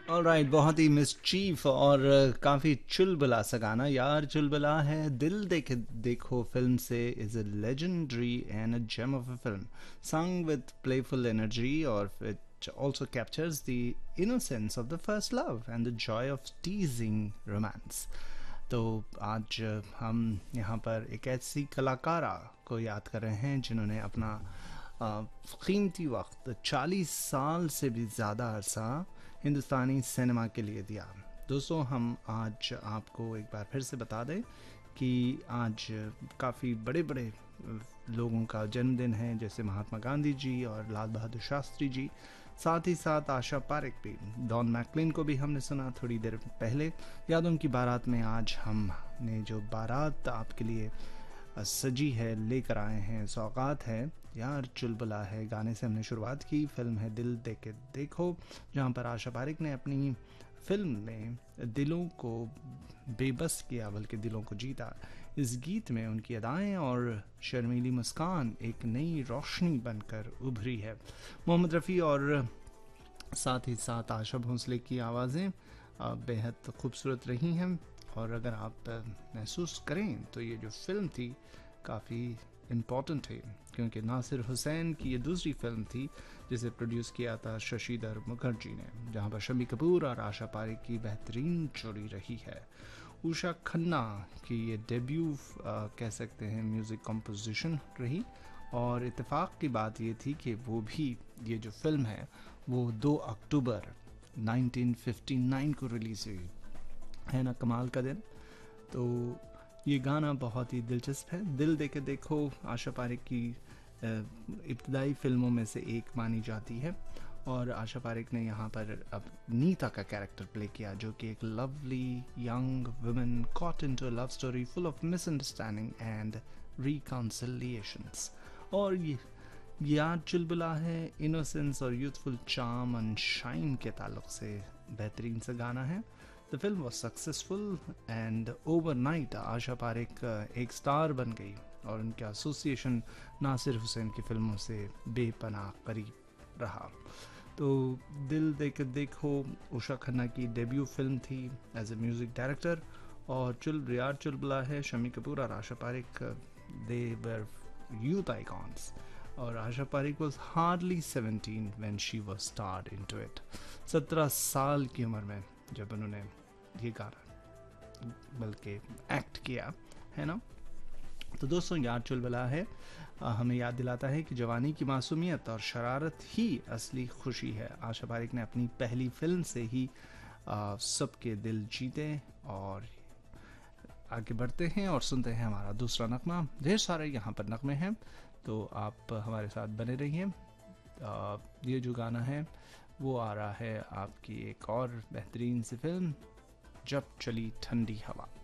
Alright, बहुत ही mischief और काफ़ी चुलबुला सा गाना यार चुलबुला है। दिल देखे देखो फिल्म से is a legendary and a gem of a film sung with playful energy, or it also captures the innocence of the first love and the joy of teasing romance. तो आज हम यहाँ पर एक ऐसी कलाकारा को याद कर रहे हैं जिन्होंने अपना कीमती वक्त 40 साल से भी ज़्यादा अरसा हिंदुस्तानी सिनेमा के लिए दिया। दोस्तों, हम आज आपको एक बार फिर से बता दें कि आज काफ़ी बड़े बड़े लोगों का जन्मदिन है, जैसे महात्मा गांधी जी और लाल बहादुर शास्त्री जी। साथ ही साथ आशा पारेख भी, डॉन मैकलिन को भी हमने सुना थोड़ी देर पहले। यादों की बारात में आज हमने जो बारात आपके लिए सजी है लेकर आए हैं, सौगात है यार चुलबुला है गाने से हमने शुरुआत की। फिल्म है दिल देके देखो, जहाँ पर आशा पारेख ने अपनी फिल्म में दिलों को बेबस किया बल्कि दिलों को जीता। इस गीत में उनकी अदाएं और शर्मीली मुस्कान एक नई रोशनी बनकर उभरी है। मोहम्मद रफ़ी और साथ ही साथ आशा भोंसले की आवाज़ें बेहद खूबसूरत रही हैं। और अगर आप महसूस करें तो ये जो फिल्म थी काफ़ी इम्पॉर्टेंट है, क्योंकि नासिर हुसैन की ये दूसरी फिल्म थी जिसे प्रोड्यूस किया था शशिधर मुखर्जी ने, जहाँ पर शम्मी कपूर और आशा पारेख की बेहतरीन जोड़ी रही है। उषा खन्ना की ये डेब्यू कह सकते हैं म्यूज़िक कंपोजिशन रही। और इत्तेफाक की बात ये थी कि वो भी ये जो फिल्म है वो 2 अक्टूबर 1959 को रिलीज़ हुई है ना, कमाल का दिन। तो ये गाना बहुत ही दिलचस्प है। दिल देके देखो आशा पारेख की इब्तदाई फिल्मों में से एक मानी जाती है। और आशा पारेख ने यहाँ पर अब नीता का कैरेक्टर प्ले किया, जो कि एक lovely young woman cot into a love story full of misunderstanding and रिकॉन्सिलिएशंस। और ये यार चुलबुला है इनोसेंस और यूथफुल चार्म एंड शाइन के ताल्लुक से बेहतरीन सा गाना है। The film was successful and overnight Asha Parekh एक स्टार बन गई और उनका एसोसिएशन नासिर हुसैन की फिल्मों से बेपनाह करीब रहा। तो दिल देख देखो उषा खन्ना की डेब्यू फिल्म थी एज ए म्यूज़िक डायरेक्टर। और यार चुलबुला है शम्मी कपूर और आशा पारेख, दे वर यूथ आइकॉन्स। और Asha Parekh was hardly 17 when she was स्टार्ड into it. 17 साल की उम्र में जब उन्होंने ये गाना बल्कि एक्ट किया है ना। तो दोस्तों, यार चुलबुला है हमें याद दिलाता है कि जवानी की मासूमियत और शरारत ही असली खुशी है। आशा पारेख ने अपनी पहली फिल्म से ही सबके दिल जीते। और आगे बढ़ते हैं और सुनते हैं हमारा दूसरा नगमा। ढेर सारे यहाँ पर नगमे हैं, तो आप हमारे साथ बने रहिए। ये जो गाना है वो आ रहा है आपकी एक और बेहतरीन सी फिल्म जब चली ठंडी हवा।